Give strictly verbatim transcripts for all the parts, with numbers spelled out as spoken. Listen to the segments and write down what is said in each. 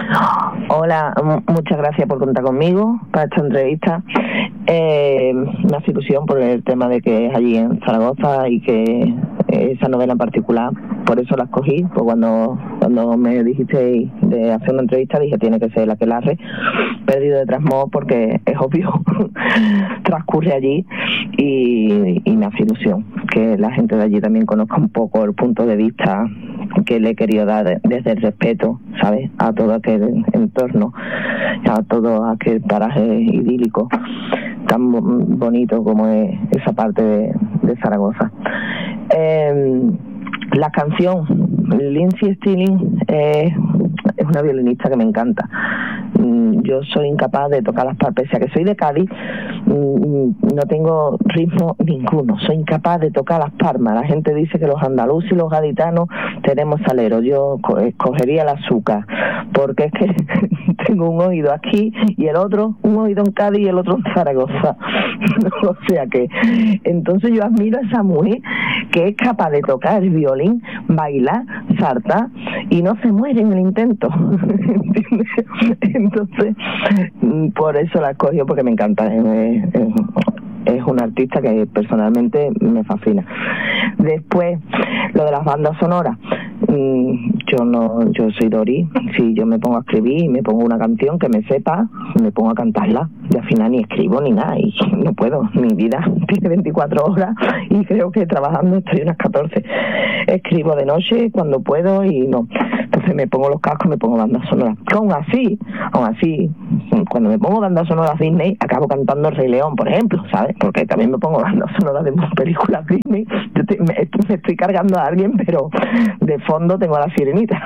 Hola, m- muchas gracias por contar conmigo para esta entrevista. Eh, me hace ilusión por el tema de que es allí en Zaragoza y que esa novela en particular, por eso la escogí, pues cuando, cuando me dijiste de hacer una entrevista dije tiene que ser la Aquelarre, Perdido de Trasmoz, porque es obvio, transcurre allí y, y me hace ilusión que la gente de allí también conozca un poco el punto de vista que le he querido dar desde el respeto, ¿sabes?, a todo aquel entorno, a todo aquel paraje idílico tan bonito como es esa parte de, de Zaragoza. Eh, la canción Lindsey Stirling eh, es una violinista que me encanta. Yo soy incapaz de tocar las palmas, pese a que soy de Cádiz, no tengo ritmo ninguno, soy incapaz de tocar las palmas. La gente dice que los andaluces y los gaditanos tenemos salero, yo escogería el azúcar, porque es que tengo un oído aquí y el otro, un oído en Cádiz y el otro en Zaragoza. O sea que, entonces yo admiro a esa mujer que es capaz de tocar el violín, bailar, saltar y no se muere en el intento. Entonces, por eso la escogí, porque me encanta. Es, es, es una artista que personalmente me fascina. Después, lo de las bandas sonoras. Yo no, yo soy Dori. Si yo me pongo a escribir y me pongo una canción que me sepa, me pongo a cantarla. Y al final ni escribo ni nada, y no puedo. Mi vida tiene veinticuatro horas y creo que trabajando estoy unas catorce. Escribo de noche cuando puedo y no. Entonces me pongo los cascos y me pongo bandas sonoras. Aún así, aún así, cuando me pongo bandas sonoras Disney, acabo cantando El Rey León, por ejemplo, ¿sabes? Porque también me pongo bandas sonoras de películas Disney. Yo te, me, me estoy cargando a alguien, pero de fondo tengo a La Sirenita.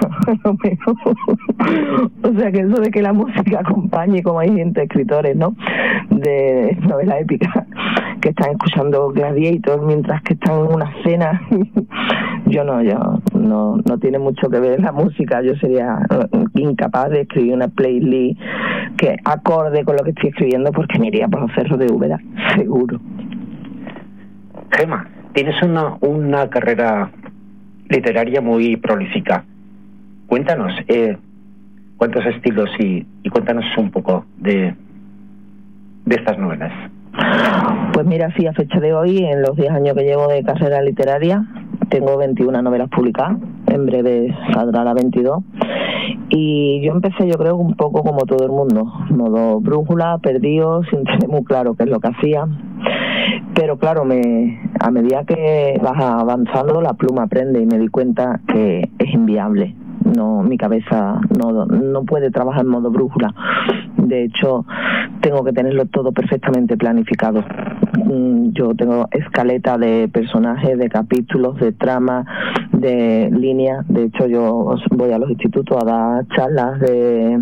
O sea que eso de que la música acompañe, como hay gente, escritores, ¿no?, de novela épica, que están escuchando Gladiator mientras que están en una cena. Yo no, yo no, no tiene mucho que ver la música. Yo sería incapaz de escribir una playlist que acorde con lo que estoy escribiendo, porque me iría por los cerros de Úbeda, seguro. Gemma, tienes una, una carrera literaria muy prolífica. Cuéntanos eh, cuántos estilos y, y cuéntanos un poco de, de estas novelas. Pues mira, sí, a fecha de hoy, en los diez años que llevo de carrera literaria, tengo veintiuna novelas publicadas, en breve saldrá la veintidós, y yo empecé, yo creo, un poco como todo el mundo, modo brújula, perdido, sin tener muy claro qué es lo que hacía, pero claro, me, a medida que vas avanzando, la pluma aprende, y me di cuenta que es inviable. No, mi cabeza no, no puede trabajar en modo brújula. De hecho, tengo que tenerlo todo perfectamente planificado. Yo tengo escaleta de personajes, de capítulos, de trama, de líneas. De hecho, yo voy a los institutos a dar charlas de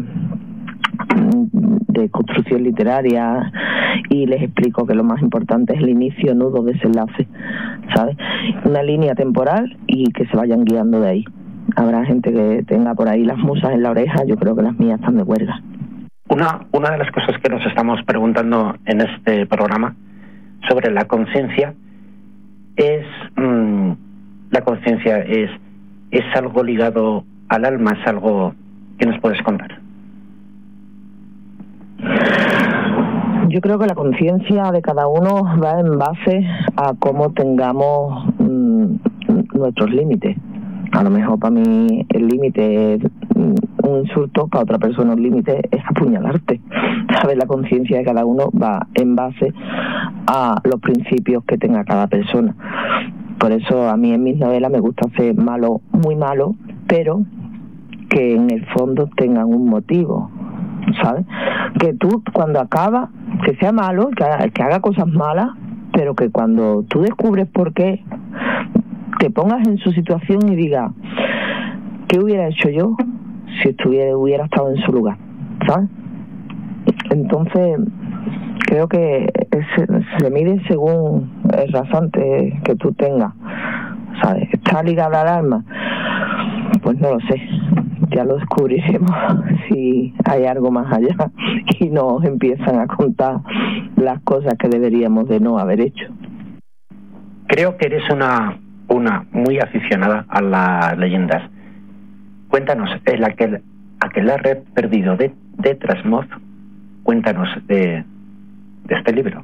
de construcción literaria y les explico que lo más importante es el inicio, nudo, desenlace, ¿sabes? Una línea temporal y que se vayan guiando de ahí. Habrá gente que tenga por ahí las musas en la oreja, yo creo que las mías están de huelga. Una, una de las cosas que nos estamos preguntando en este programa sobre la conciencia es, mmm, la conciencia es, es algo ligado al alma, es algo que nos puedes contar. Yo creo que la conciencia de cada uno va en base a cómo tengamos mmm, nuestros límites. A lo mejor para mí el límite es un insulto, para otra persona el límite es apuñalarte. ¿Sabes? La conciencia de cada uno va en base a los principios que tenga cada persona. Por eso a mí en mis novelas me gusta hacer malo, muy malo, pero que en el fondo tengan un motivo, ¿sabes? Que tú cuando acaba, que sea malo, que haga, que haga cosas malas, pero que cuando tú descubres por qué, te pongas en su situación y digas, ¿qué hubiera hecho yo si estuviera hubiera estado en su lugar? ¿Sabes? Entonces, creo que es, se mide según el rasante que tú tengas, ¿sabes? ¿Está ligada al alma? Pues no lo sé. Ya lo descubriremos si hay algo más allá y nos empiezan a contar las cosas que deberíamos de no haber hecho. Creo que eres una una muy aficionada a las leyendas. Cuéntanos, el aquel, Aquelarre perdido de, de Trasmoz. Cuéntanos de, de este libro.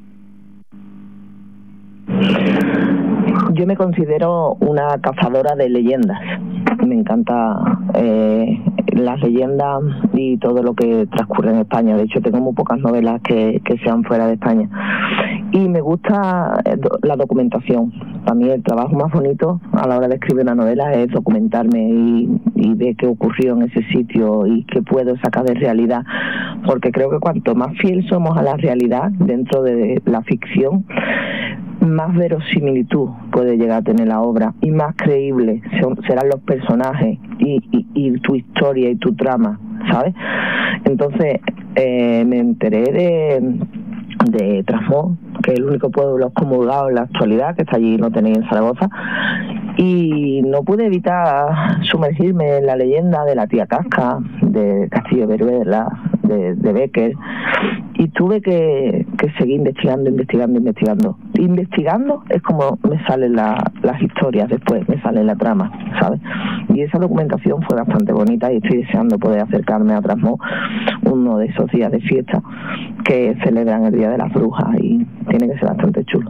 Yo me considero una cazadora de leyendas. Me encanta eh, las leyendas y todo lo que transcurre en España. De hecho, tengo muy pocas novelas que, que sean fuera de España. Y me gusta la documentación. Para mí el trabajo más bonito a la hora de escribir una novela es documentarme y, y ver qué ocurrió en ese sitio y qué puedo sacar de realidad. Porque creo que cuanto más fiel somos a la realidad dentro de la ficción, más verosimilitud puede llegar a tener la obra y más creíbles son, serán los personajes y, y, y tu historia y tu trama, ¿sabes? Entonces eh, me enteré de, de Trasmoz, que es el único pueblo excomulgado en la actualidad, que está allí, lo tenéis en Zaragoza, y no pude evitar sumergirme en la leyenda de la tía Casca, de Castillo de Veruela, de, de Becker, y tuve que, que seguir investigando, investigando, investigando. Investigando es como me salen la, las historias después, me sale la trama, ¿sabes? Y esa documentación fue bastante bonita y estoy deseando poder acercarme a Trasmoz uno de esos días de fiesta que celebran el Día de las Brujas y tiene que ser bastante chulo.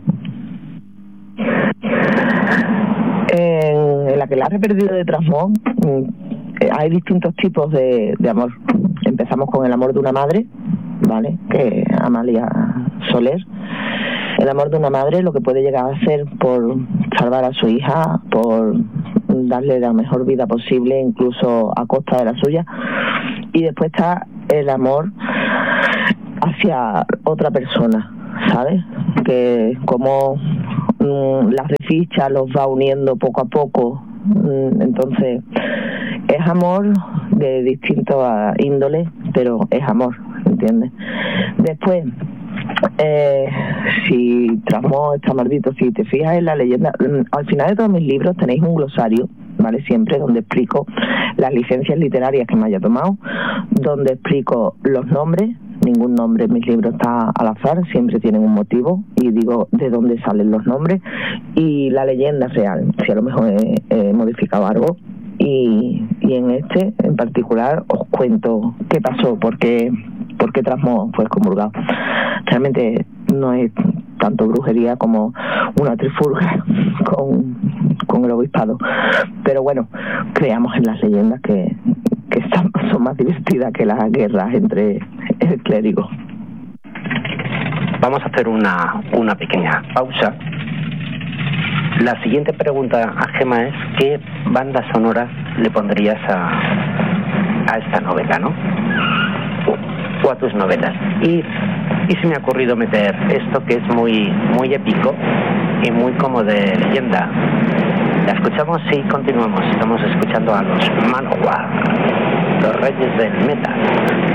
En, en la que la he perdido de Trasmoz hay distintos tipos de, de amor. Empezamos con el amor de una madre, ¿vale? Que Amalia Soler. El amor de una madre, lo que puede llegar a ser por salvar a su hija, por darle la mejor vida posible, incluso a costa de la suya. Y después está el amor hacia otra persona, ¿sabes? Que como mmm, las fichas los va uniendo poco a poco. Entonces es amor de distintos índoles, pero es amor, ¿entiendes? Después eh, si Trasmoz está maldito, si te fijas en la leyenda, al final de todos mis libros tenéis un glosario, ¿vale? Siempre donde explico las licencias literarias que me haya tomado, donde explico los nombres. Ningún nombre en mis libros está al azar, siempre tienen un motivo y digo de dónde salen los nombres y la leyenda real, si a lo mejor he, he modificado algo. Y, y en este en particular os cuento qué pasó, por qué, por qué Trasmoz fue excomulgado. Realmente no es tanto brujería como una trifulga con, con el obispado, pero bueno, creamos en las leyendas que, que están, son más divertidas que las guerras entre el clérigo. Vamos a hacer una, una pequeña pausa. La siguiente pregunta a Gema es: ¿qué banda sonora le pondrías a, a esta novela, no? O, o a tus novelas. Y, y se me ha ocurrido meter esto que es muy, muy épico y muy como de leyenda. La escuchamos y continuamos. Estamos escuchando a los Manowar, los reyes del metal.